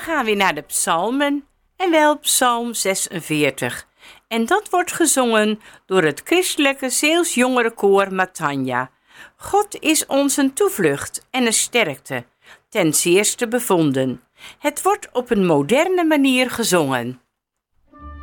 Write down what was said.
gaan weer naar de psalmen en wel psalm 46. En dat wordt gezongen door het christelijke Zeeuws jongerenkoor Matanja. God is ons een toevlucht en een sterkte, ten zeerste bevonden. Het wordt op een moderne manier gezongen.